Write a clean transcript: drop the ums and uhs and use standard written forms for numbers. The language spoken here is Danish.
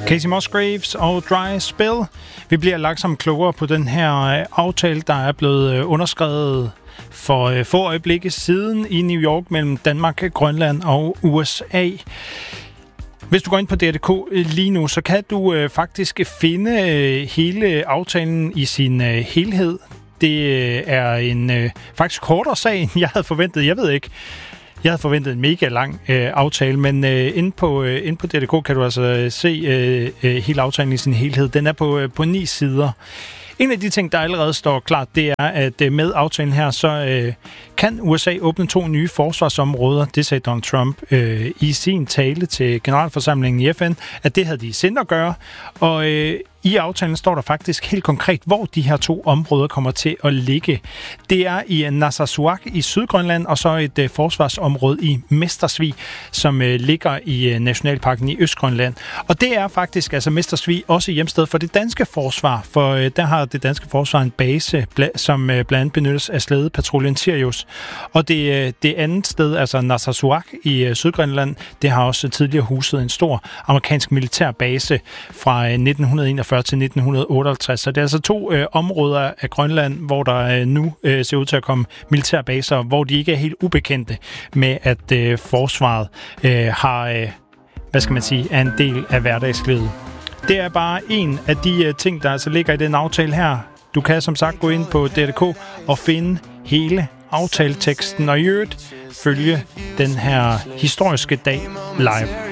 Kacey Musgraves og Dry Spell. Vi bliver langsomt klogere på den her aftale, der er blevet underskrevet for få øjeblikke siden i New York mellem Danmark, Grønland og USA. Hvis du går ind på DR.dk lige nu, så kan du faktisk finde hele aftalen i sin helhed. Det er en faktisk kortere sag, end jeg havde forventet. Jeg ved ikke. Jeg havde forventet en mega lang aftale, men inde på DR.dk kan du altså se hele aftalen i sin helhed. Den er på 9 sider. En af de ting, der allerede står klart, det er, at med aftalen her, så kan USA åbne 2 nye forsvarsområder. Det sagde Donald Trump i sin tale til generalforsamlingen i FN, at det havde de i sinde at gøre. Og i aftalen står der faktisk helt konkret, hvor de her 2 områder kommer til at ligge. Det er i Narsarsuaq i Sydgrønland, og så et forsvarsområde i Mestersvig, som ligger i Nationalparken i Østgrønland. Og det er faktisk, altså Mestersvig, også hjemsted for det danske forsvar, for der har det danske forsvar en base, som blandt andet benyttes af slædepatruljen Sirius. Og det andet sted, altså Narsarsuaq i Sydgrønland, det har også tidligere huset en stor amerikansk militærbase fra 1941 til 1958. Så det er altså 2 områder af Grønland, hvor der nu ser ud til at komme militærbaser, hvor de ikke er helt ubekendte med, at forsvaret har, hvad skal man sige, er en del af hverdagslivet. Det er bare en af de ting, der altså ligger i den aftale her. Du kan som sagt gå ind på DR.dk og finde hele aftaleteksten, og i øvrigt følge den her historiske dag live.